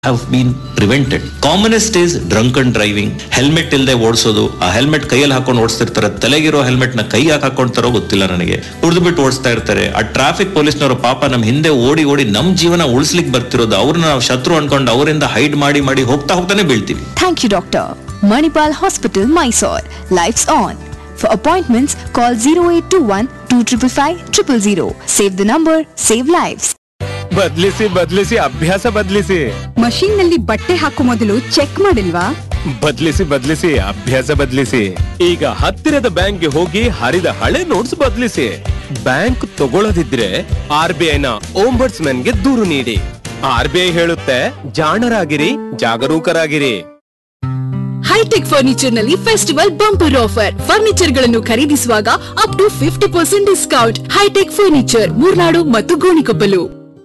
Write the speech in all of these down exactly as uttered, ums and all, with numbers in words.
have been prevented. Commonest is drunken driving. Helmet ಇಲ್ಲದೆ ಓಡಿಸೋದು. ಆ helmet ಕೈಯಲ್ಲಿ ಹಾಕೊಂಡು ಓಡಿಸ್ತಿರ್ತಾರೆ, ತಲೆಗಿರೋ ಹೆಲ್ಮೆಟ್ ನ ಕೈ ಯಾಕೆ ಹಾಕೊಂಡ್ತಾರೋ ಗೊತ್ತಿಲ್ಲ ನನಗೆ. ಕುಡಿದು ಬಿಟ್ಟು ಓಡಿಸ್ತಾ ಇರ್ತಾರೆ. ಆ ಟ್ರಾಫಿಕ್ ಪೊಲೀಸ್ನವರು ಪಾಪ ನಮ್ ಹಿಂದೆ ಓಡಿ ಓಡಿ ನಮ್ ಜೀವನ ಉಳಿಸ್ಲಿಕ್ಕೆ ಬರ್ತಿರೋದು. ಅವ್ರನ್ನ ನಾವು ಶತ್ರು ಅನ್ಕೊಂಡು ಅವರಿಂದ ಹೈಡ್ ಮಾಡಿ ಮಾಡಿ ಹೋಗ್ತಾ ಹೋಗ್ತಾನೆ ಬೀಳ್ತೀವಿ. Thank you, Doctor. Manipal Hospital, Mysore. Life's on. For appointments, call zero eight two one two five five zero zero zero. Save the number, save lives. ಬದ್ಲಿಸಿ ಬದ್ಲಿಸಿ ಅಭ್ಯಾಸ ಬದ್ಲಿಸಿ. ಮಷೀನ್ ನಲ್ಲಿ ಬಟ್ಟೆ ಹಾಕೋ ಮೊದಲು ಚೆಕ್ ಮಾಡಿಲ್ವಾ? ಬದ್ಲಿಸಿ ಬದ್ಲಿಸಿ ಅಭ್ಯಾಸ ಬದ್ಲಿಸಿ. ಈಗ ಹತ್ತಿರದ ಬ್ಯಾಂಕ್ಗೆ ಹೋಗಿ ಹರಿದ ಹಳೆ ನೋಟ್ಸ್ ಬದ್ಲಿಸಿ. ಬ್ಯಾಂಕ್ ತಗೊಳ್ಳದಿದ್ರೆ ಆರ್ ಬಿ ಐ ನ ಓಂಬರ್ಟ್ಸ್ಮನ್ ಗೆ ದೂರು ನೀಡಿ. ಆರ್ ಬಿ ಐ ಹೇಳುತ್ತೆ, ಜಾಣರಾಗಿರಿ, ಜಾಗರೂಕರಾಗಿರಿ. ಹೈಟೆಕ್ ಫರ್ನಿಚರ್ ನಲ್ಲಿ ಫೆಸ್ಟಿವಲ್ ಬಂಪರ್ ಆಫರ್. ಫರ್ನಿಚರ್ ಗಳನ್ನು ಖರೀದಿಸುವಾಗ up to fifty percent discount. High tech furniture, Murnad ಮತ್ತು ಗೋಣಿಕೊಪ್ಪಲು.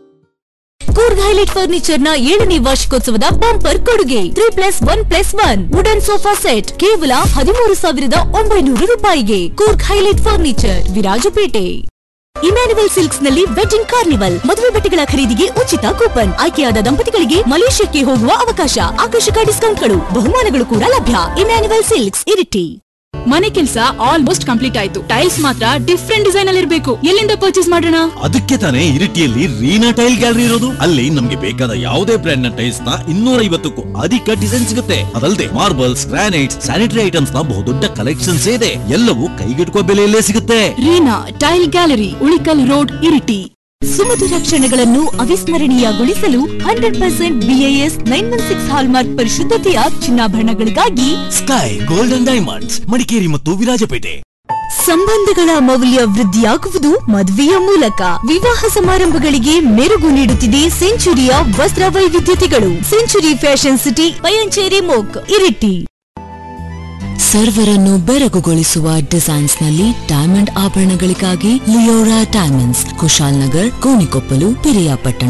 ಕೂರ್ಗ್ ಹೈಲೈಟ್ ಫರ್ನಿಚರ್ ನ ಏಳನೇ ವಾರ್ಷಿಕೋತ್ಸವದ ಬಂಪರ್ ಕೊಡುಗೆ three plus one plus one wooden sofa set ಕೇವಲ ಹದಿಮೂರು ಸಾವಿರದ ಒಂಬೈನೂರು ರೂಪಾಯಿಗೆ. Coorg highlight furniture, Virajpet. Emmanuel silks ನಲ್ಲಿ ವೆಡ್ಡಿಂಗ್ ಕಾರ್ನಿವಲ್. ಮದುವೆ ಬಟ್ಟೆಗಳ ಖರೀದಿಗೆ ಉಚಿತ ಕೂಪನ್. ಆಯ್ಕೆಯಾದ ದಂಪತಿಗಳಿಗೆ ಮಲೇಷ್ಯಾಕ್ಕೆ ಹೋಗುವ ಅವಕಾಶ. ಆಕರ್ಷಕ ಡಿಸ್ಕೌಂಟ್ಗಳು, ಬಹುಮಾನಗಳು ಕೂಡ ಲಭ್ಯ. Emmanuel silks, Iritty. ಮನೆ ಕೆಲಸ ಆಲ್ಮೋಸ್ಟ್ ಕಂಪ್ಲೀಟ್ ಆಯ್ತು. ಟೈಲ್ಸ್ ಮಾತ್ರ ಡಿಫ್ರೆಂಟ್ ಡಿಸೈನ್ ಅಲ್ಲಿ ಇರಬೇಕು. ಎಲ್ಲಿಂದ ಪರ್ಚೇಸ್ ಮಾಡೋಣ? ಅದಕ್ಕೆ ತಾನೇ ಇರಿಟಿಯಲ್ಲಿ ರೀನಾ ಟೈಲ್ ಗ್ಯಾಲರಿ ಇರೋದು. ಅಲ್ಲಿ ನಮ್ಗೆ ಬೇಕಾದ ಯಾವುದೇ ಬ್ರ್ಯಾಂಡ್ ನ ಟೈಲ್ಸ್ ನ ಇನ್ನೂರ ಐವತ್ತಕ್ಕೂ ಅಧಿಕ ಡಿಸೈನ್ ಸಿಗುತ್ತೆ. ಅದಲ್ಲದೆ ಮಾರ್ಬಲ್ಸ್, ಗ್ರಾನೈಟ್ಸ್, ಸ್ಯಾನಿಟರಿ ಐಟಮ್ಸ್ ನ ಬಹುದೊಡ್ಡ ಕಲೆಕ್ಷನ್ಸ್ ಇದೆ. ಎಲ್ಲವೂ ಕೈಗೆಟುಕುವ ಬೆಲೆಯಲ್ಲೇ ಸಿಗುತ್ತೆ. Reena tail gallery, Ulikkal road, Iritty. ಸುಮಧುರ ಕ್ಷಣಗಳನ್ನು ಅವಿಸ್ಮರಣೀಯಗೊಳಿಸಲು hundred percent BIS nine one six hallmark ಪರಿಶುದ್ಧತೆಯ ಚಿನ್ನಾಭರಣಗಳಿಗಾಗಿ sky golden diamonds, Madikeri ಮತ್ತು ವಿರಾಜಪೇಟೆ. ಸಂಬಂಧಗಳ ಮೌಲ್ಯ ವೃದ್ಧಿಯಾಗುವುದು ಮದುವೆಯ ಮೂಲಕ. ವಿವಾಹ ಸಮಾರಂಭಗಳಿಗೆ ಮೆರುಗು ನೀಡುತ್ತಿದೆ ಸೆಂಚುರಿಯ ವಸ್ತ್ರ ವೈವಿಧ್ಯತೆಗಳು. Century fashion city, Payanchery ಮೋಕ್, Iritty. ಸರ್ವರನ್ನು ಬೆರಗುಗೊಳಿಸುವ designs ನಲ್ಲಿ diamond ಆಭರಣಗಳಿಗಾಗಿ Leora diamonds, Kushal Nagar, Gonikoppal, Piriyapatna.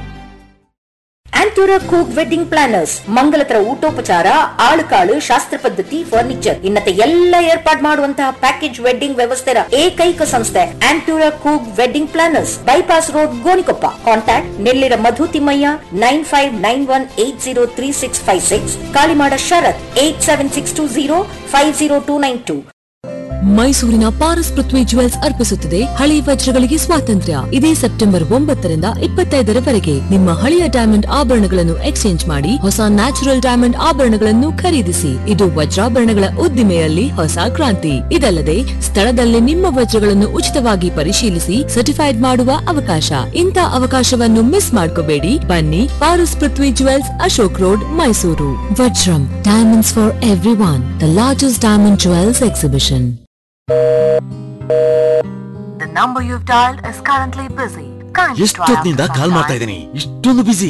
ಆಂಟೂರ ಕೂಗ್ wedding planners, ಮಂಗಲತರ ಊಟೋಪಚಾರ, ಆಳುಕಾಳು, ಶಾಸ್ತ್ರ ಪದ್ಧತಿ, ಫರ್ನಿಚರ್ ಇನ್ನತೆ ಎಲ್ಲ ಏರ್ಪಾಡು ಮಾಡುವಂತಹ ಪ್ಯಾಕೇಜ್ ವೆಡ್ಡಿಂಗ್ ವ್ಯವಸ್ಥೆಯ ಏಕೈಕ ಸಂಸ್ಥೆ ಆಂಟೂರ ಕೂಗ್ wedding planners, bypass road, Gonikoppa. Contact Nellira ಮಧು Thimmaiah nine five nine one eight zero three six five six, Kalimada ಶರತ್ eight seven six two zero five zero two nine two. ಮೈಸೂರಿನ ಪಾರಸ್ ಪೃಥ್ವಿ jewels ಅರ್ಪಿಸುತ್ತದೆ ಹಳೆ ವಜ್ರಗಳಿಗೆ ಸ್ವಾತಂತ್ರ್ಯ. ಇದೇ ಸೆಪ್ಟೆಂಬರ್ ಒಂಬತ್ತರಿಂದ ಇಪ್ಪತ್ತೈದರವರೆಗೆ ನಿಮ್ಮ ಹಳೆಯ ಡೈಮಂಡ್ ಆಭರಣಗಳನ್ನು ಎಕ್ಸ್ಚೇಂಜ್ ಮಾಡಿ ಹೊಸ ನ್ಯಾಚುರಲ್ ಡೈಮಂಡ್ ಆಭರಣಗಳನ್ನು ಖರೀದಿಸಿ. ಇದು ವಜ್ರಾಭರಣಗಳ ಉದ್ದಿಮೆಯಲ್ಲಿ ಹೊಸ ಕ್ರಾಂತಿ. ಇದಲ್ಲದೆ ಸ್ಥಳದಲ್ಲೇ ನಿಮ್ಮ ವಜ್ರಗಳನ್ನು ಉಚಿತವಾಗಿ ಪರಿಶೀಲಿಸಿ ಸರ್ಟಿಫೈಡ್ ಮಾಡುವ ಅವಕಾಶ. ಇಂಥ ಅವಕಾಶವನ್ನು ಮಿಸ್ ಮಾಡ್ಕೋಬೇಡಿ. ಬನ್ನಿ, ಪಾರಸ್ ಪೃಥ್ವಿ jewels, Ashok road, Mysuru. Vajram, diamonds for every one, the largest diamond jewels exhibition. The number you've dialed is currently busy. ಎಷ್ಟೊತ್ತಿನಿಂದ ಕಾಲ್ ಮಾಡ್ತಾ ಇದ್ದೀನಿ, ಇಷ್ಟೊಂದು ಬಿಸಿ.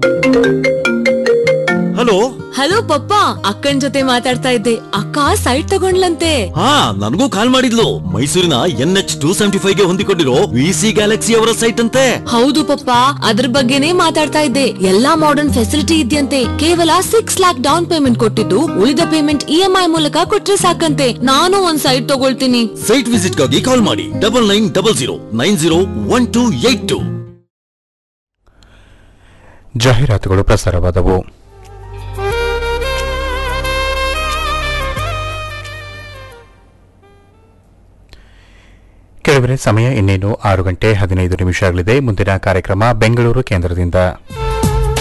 ಹಲೋ ಹಲೋ ಪಪ್ಪ, ಅಕ್ಕನ್ ಜೊತೆ ಮಾತಾಡ್ತಾ ಇದ್ದೆ. ಅಕ್ಕ ಸೈಟ್ ತಗೊಂಡ್ಲಂತೆ. ಹಾ, ನನಗೂ ಕಾಲ್ ಮಾಡಿದ್ಲು. ಮೈಸೂರಿನ N H two seventy five ಗೆ ಹೊಂದಿಕೊಂಡಿರೋ ವಿ ಸಿ ಗ್ಯಾಲಕ್ಸಿ ಅವರ ಸೈಟ್ ಅಂತೆ. ಹೌದು ಪಪ್ಪ, ಅದ್ರ ಬಗ್ಗೆನೇ ಮಾತಾಡ್ತಾ ಇದ್ದೆ. ಎಲ್ಲಾ ಮಾಡರ್ನ್ ಫೆಸಿಲಿಟಿ ಇದೆಯಂತೆ. ಕೇವಲ ಸಿಕ್ಸ್ ಲ್ಯಾಕ್ ಡೌನ್ ಪೇಮೆಂಟ್ ಕೊಟ್ಟಿದ್ದು ಉಳಿದ ಪೇಮೆಂಟ್ ಇ ಎಂ ಐ ಮೂಲಕ ಕೊಟ್ರೆ ಸಾಕಂತೆ. ನಾನು ಒಂದ್ ಸೈಟ್ ತಗೊಳ್ತೀನಿ. ಸೈಟ್ ವಿಸಿಟ್ ಗಾಗಿ ಕಾಲ್ ಮಾಡಿ double nine double zero nine zero one two eight two. ಜಾಹೀರಾತುಗಳು ಪ್ರಸಾರವಾದವು. ಕೆಲವರೆ ಸಮಯ ಇನ್ನೇನು ಆರು ಗಂಟೆ ಹದಿನೈದು ನಿಮಿಷ ಆಗಲಿದೆ. ಮುಂದಿನ ಕಾರ್ಯಕ್ರಮ ಬೆಂಗಳೂರು ಕೇಂದ್ರದಿಂದ.